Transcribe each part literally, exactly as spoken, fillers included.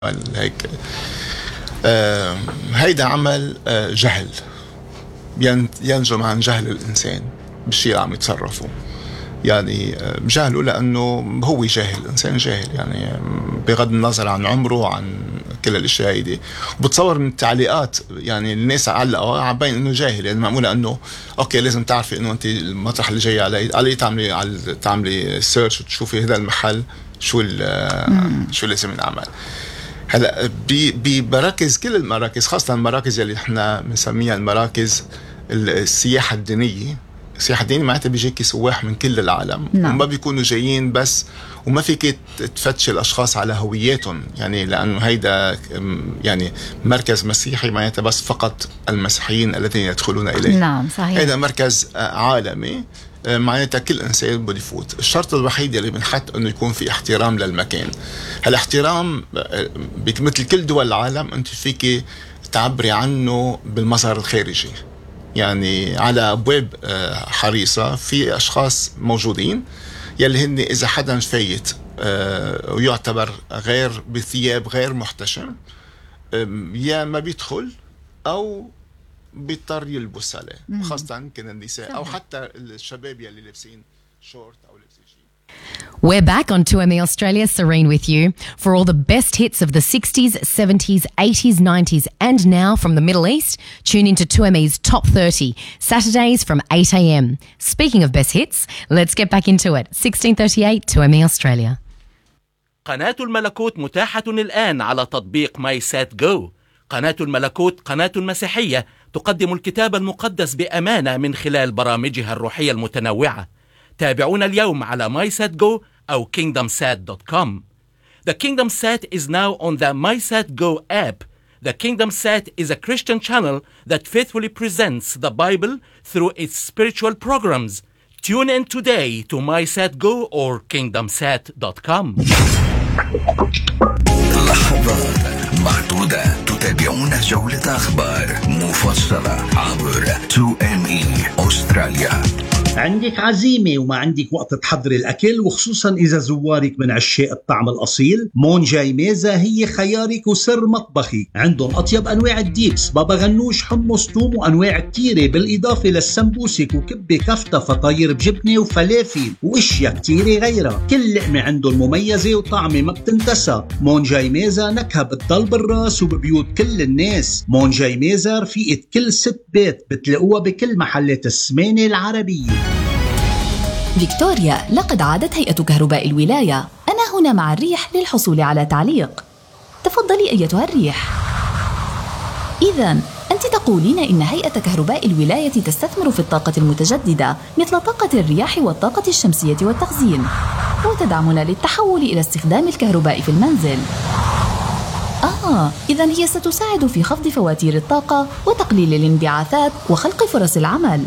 هيك آه هيدا عمل آه جهل، ينجم عن جهل الإنسان بالشيء اللي عم يتصرفوا. يعني جهله لأنه هو جاهل، إنسان جاهل يعني بغض النظر عن عمره عن كل الاشياء هيدي. وبتصور من التعليقات يعني الناس علقوا عم بين انه جاهل، يعني معموله انه اوكي لازم تعرفي انه انت المطرح اللي جاي علي علي تعملي على تعملي سيرش وتشوفي هذا المحل شو شو لازم ينعمل. هلا بمراكز كل المراكز، خاصه المراكز اللي احنا بنسميها المراكز السياحه الدينيه. السياحة الدينية معناتها بيجيكي سواح من كل العالم، نعم. وما بيكونوا جايين بس، وما فيك تفتش الأشخاص على هوياتهم، يعني لأنه هيدا يعني مركز مسيحي معناتها بس فقط المسيحيين الذين يدخلون إليه. نعم صحيح. هيدا مركز عالمي معناتها كل إنسان بده يفوت. الشرط الوحيد اللي بنحط إنه يكون في احترام للمكان. هالاحترام مثل كل دول العالم أنت فيك تعبري عنه بالمظهر الخارجي، يعني على أبواب حريصة في أشخاص موجودين يلي هن إذا حدا فايت ويعتبر غير بثياب غير محتشم يا ما بيدخل أو بيضطر يلبس عليه، خاصة يمكن النساء أو حتى الشباب يلي لابسين شورت أو لابسين. We're back on two M E Australia, Serene with you, for all the best hits of the sixties, seventies, eighties, nineties and now from the Middle East. Tune into two M E's Top thirty, Saturdays from eight a.m. Speaking of best hits, let's get back into it. sixteen thirty-eight, two M E Australia. قناة الملكوت متاحة الآن على تطبيق ماي سات جو. قناة الملكوت قناة مسيحية تقدم الكتاب المقدس بأمانة من خلال برامجها الروحية المتنوعة. تابعونا اليوم على MySatGo أو kingdom sat dot com. The Kingdom Sat is now on the MySatGo app. The Kingdom Sat is a Christian channel that faithfully presents the Bible through its spiritual programs. Tune in today to MySatGo or kingdom sat dot com. لحظات معدودة تتابعون جولة أخبار مفصلة عبر تو إم إي أستراليا. عندك عزيمة وما عندك وقت تحضري الأكل، وخصوصا إذا زوارك من عشاق الطعم الأصيل، مون جاي ميزة هي خيارك وسر مطبخي. عندهم أطيب أنواع الديبس، بابا غنوش، حمص، توم وأنواع كتيرة، بالإضافة للسمبوسك وكبة كفتة، فطاير بجبنة وفلافل وإشياء كتيرة غيرها. كل لقمة عندهم مميزة وطعمة ما بتنتسى. مون جاي ميزة نكهة بتضل بالراس وببيوت كل الناس. مون جاي ميزة رفيقة كل ست بيت، بتلاقوها بكل محلات السمانة العربية. فيكتوريا، لقد عادت هيئة كهرباء الولاية. أنا هنا مع الريح للحصول على تعليق. تفضلي أيتها الريح. إذن أنت تقولين إن هيئة كهرباء الولاية تستثمر في الطاقة المتجددة مثل طاقة الرياح والطاقة الشمسية والتخزين، وتدعمنا للتحول إلى استخدام الكهرباء في المنزل. آه، إذن هي ستساعد في خفض فواتير الطاقة وتقليل الانبعاثات وخلق فرص العمل.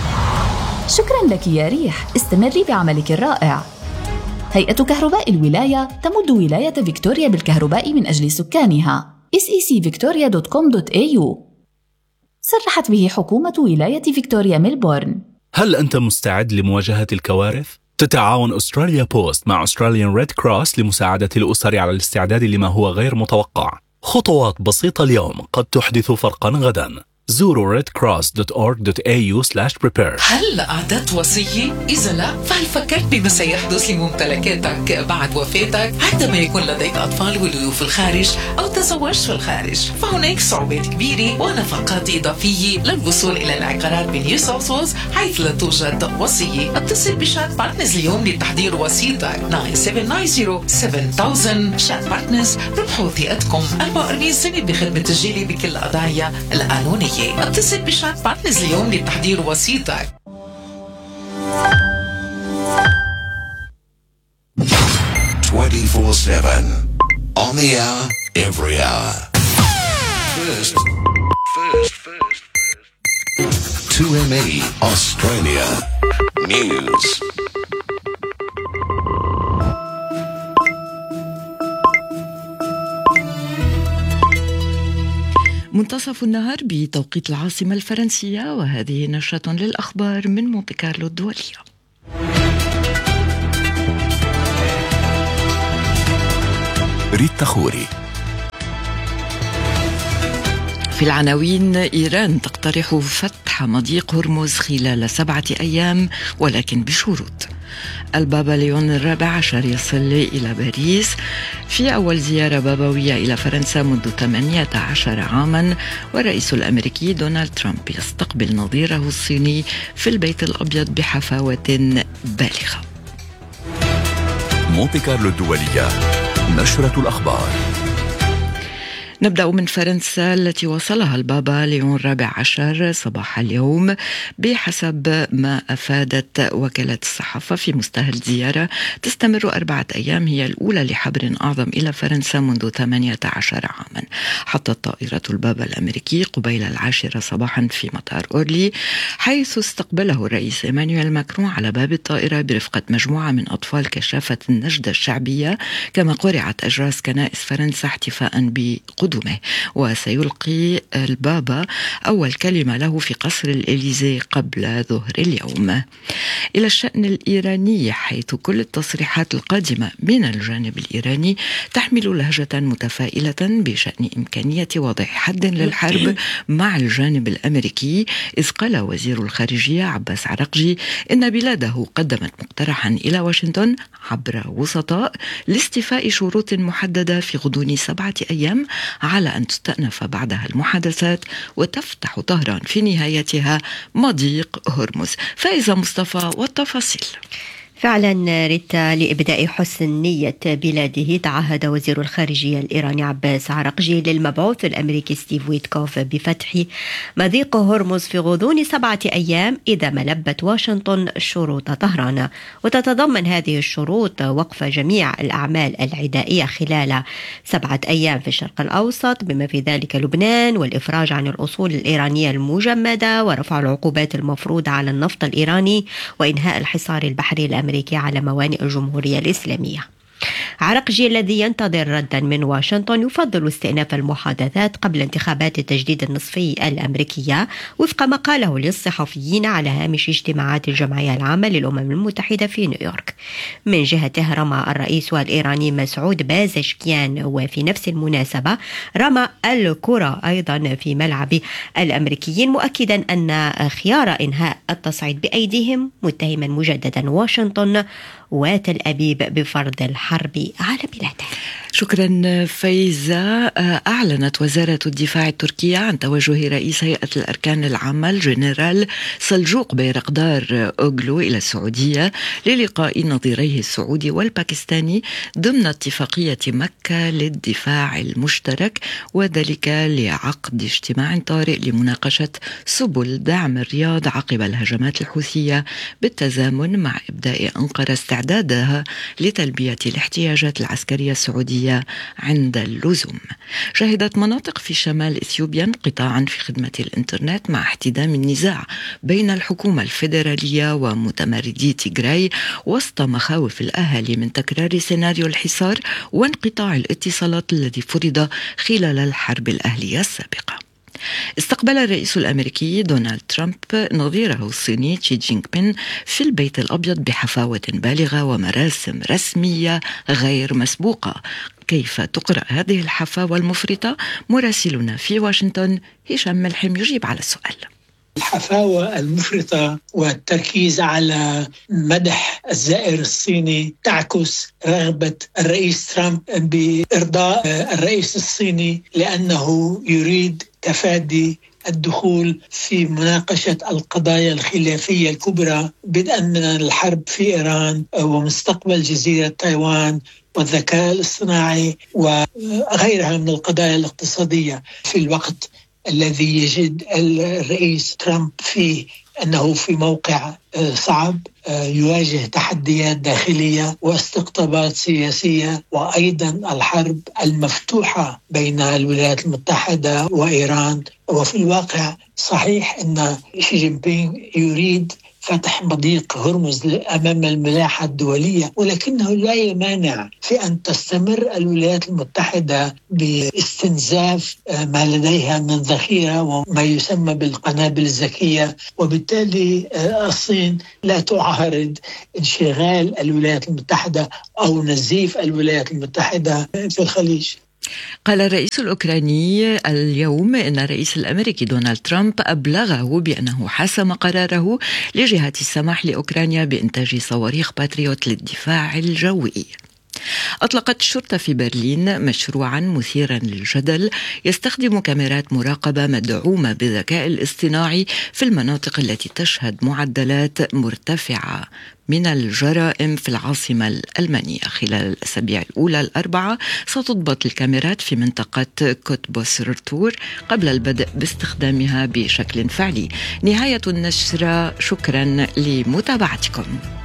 شكراً لك يا ريح، استمري بعملك الرائع. هيئة كهرباء الولاية تمد ولاية فيكتوريا بالكهرباء من أجل سكانها. إس إي سي فيكتوريا دوت كوم دوت إيه يو. صرحت به حكومة ولاية فيكتوريا ميلبورن. هل أنت مستعد لمواجهة الكوارث؟ تتعاون أستراليا بوست مع أستراليان ريد كروس لمساعدة الأسر على الاستعداد لما هو غير متوقع. خطوات بسيطة اليوم قد تحدث فرقاً غداً. زوروا red cross dot org dot a u slash prepare. هل أعددت وصية؟ إذا لا، فهل فكرت بما سيحدث لممتلكاتك بعد وفاتك عندما يكون لديك أطفال ولدوا في الخارج أو تزوجت في الخارج؟ فهناك صعوبات كبيرة ونفقات إضافية للوصول إلى العقارات بنيو ساوث ويلز حيث لا توجد وصية. اتصل بشات بارتنرز اليوم لتحضير وصيتك تسعة سبعة تسعة صفر سبعة ألف. شات بارتنرز ربحوا ثقتكم أربعة وأربعين سنة بخدمة الجالية بكل القضايا القانونية. اتصل بشات بارتنرز اليوم لتحضير وصيتك. twenty-four seven on the hour, every hour. First, first, first, first. two M E Australia News. منتصف النهار بتوقيت العاصمة الفرنسية، وهذه نشرة للأخبار من مونتي كارلو الدولية. ريت تخوري وفي العناوين: إيران تقترح فتح مضيق هرمز خلال سبعة أيام ولكن بشروط. البابا ليون الرابع عشر يصل إلى باريس في أول زيارة بابوية إلى فرنسا منذ ثمانية عشر عاما. والرئيس الأمريكي دونالد ترامب يستقبل نظيره الصيني في البيت الأبيض بحفاوة بالغة. مونتي كارلو الدولية، نشرة الأخبار. نبدأ من فرنسا التي وصلها البابا ليون الرابع عشر صباح اليوم بحسب ما أفادت وكالة الصحافة في مستهل زيارة تستمر أربعة أيام، هي الأولى لحبر أعظم إلى فرنسا منذ ثمانية عشر عاما. حطت طائرة البابا الأمريكي قبيل العاشرة صباحا في مطار أورلي، حيث استقبله الرئيس إيمانويل ماكرون على باب الطائرة برفقة مجموعة من أطفال كشافة النجدة الشعبية، كما قرعت أجراس كنائس فرنسا احتفاء بقدومه. وسيلقي البابا أول كلمة له في قصر الإليزي قبل ظهر اليوم. إلى الشأن الإيراني، حيث كل التصريحات القادمة من الجانب الإيراني تحمل لهجة متفائلة بشأن إمكانية وضع حد للحرب مع الجانب الأمريكي، إذ قال وزير الخارجية عباس عراقجي إن بلاده قدمت مقترحا إلى واشنطن عبر وسطاء لاستيفاء شروط محددة في غضون سبعة أيام على أن تستأنف بعدها المحادثات وتفتح طهران في نهايتها مضيق هرمز. فإذا مصطفى والتفاصيل. فعلا ريتا، لإبداء حسن نية بلاده تعهد وزير الخارجية الإيراني عباس عراقجي للمبعوث الأمريكي ستيف ويتكوف بفتح مضيق هرمز في غضون سبعة أيام إذا ما لبت واشنطن شروط طهران. وتتضمن هذه الشروط وقف جميع الأعمال العدائية خلال سبعة أيام في الشرق الأوسط بما في ذلك لبنان، والإفراج عن الأصول الإيرانية المجمدة، ورفع العقوبات المفروضة على النفط الإيراني، وإنهاء الحصار البحري الأمريكي على موانئ الجمهورية الإسلامية. عراقجي الذي ينتظر ردا من واشنطن يفضل استئناف المحادثات قبل انتخابات التجديد النصفي الأمريكية، وفق ما قاله للصحفيين على هامش اجتماعات الجمعية العامة للأمم المتحدة في نيويورك. من جهته رمى الرئيس الإيراني مسعود بازشكيان وفي نفس المناسبة رمى الكرة أيضا في ملعب الأمريكيين، مؤكدا أن خيار إنهاء التصعيد بأيديهم، متهما مجددا واشنطن وتل أبيب بفرض الحرب على بلاده. شكرا فايزة. أعلنت وزارة الدفاع التركية عن توجه رئيس هيئة الأركان العامة الجنرال سلجوق بيرقدار أوغلو إلى السعودية للقاء نظيريه السعودي والباكستاني ضمن اتفاقية مكة للدفاع المشترك، وذلك لعقد اجتماع طارئ لمناقشة سبل دعم الرياض عقب الهجمات الحوثية، بالتزامن مع إبداء أنقرة استعدادها لتلبية الاحتياجات العسكرية السعودية عند اللزوم. شهدت مناطق في شمال إثيوبيا انقطاعا في خدمة الإنترنت مع احتدام النزاع بين الحكومة الفيدرالية ومتمردي تيغراي، وسط مخاوف الأهالي من تكرار سيناريو الحصار وانقطاع الاتصالات الذي فرض خلال الحرب الأهلية السابقة. استقبل الرئيس الأمريكي دونالد ترامب نظيره الصيني شي جينغ بين في البيت الأبيض بحفاوة بالغة ومراسم رسمية غير مسبوقة. كيف تقرأ هذه الحفاوة المفرطة؟ مراسلنا في واشنطن هشام ملحم يجيب على السؤال. الحفاوة المفرطة والتركيز على مدح الزائر الصيني تعكس رغبة الرئيس ترامب بإرضاء الرئيس الصيني، لأنه يريد تفادي الدخول في مناقشة القضايا الخلافية الكبرى، بدءا من الحرب في إيران ومستقبل جزيرة تايوان والذكاء الاصطناعي وغيرها من القضايا الاقتصادية، في الوقت الذي يجد الرئيس ترامب فيه أنه في موقع صعب يواجه تحديات داخلية واستقطابات سياسية، وأيضا الحرب المفتوحة بين الولايات المتحدة وإيران. وفي الواقع صحيح أن شي جين بينغ يريد فتح مضيق هرمز أمام الملاحة الدولية، ولكنه لا يمانع في أن تستمر الولايات المتحدة باستنزاف ما لديها من ذخيرة وما يسمى بالقنابل الذكية، وبالتالي الصين لا تعارض انشغال الولايات المتحدة أو نزيف الولايات المتحدة في الخليج. قال الرئيس الأوكراني اليوم إن الرئيس الأمريكي دونالد ترامب أبلغه بأنه حسم قراره لجهة السماح لأوكرانيا بإنتاج صواريخ باتريوت للدفاع الجوي. أطلقت الشرطة في برلين مشروعا مثيرا للجدل يستخدم كاميرات مراقبة مدعومة بالذكاء الاصطناعي في المناطق التي تشهد معدلات مرتفعة من الجرائم في العاصمة الألمانية. خلال الأسابيع الأولى الأربعة ستضبط الكاميرات في منطقة كوتبوسرتور قبل البدء باستخدامها بشكل فعلي. نهاية النشرة، شكرا لمتابعتكم.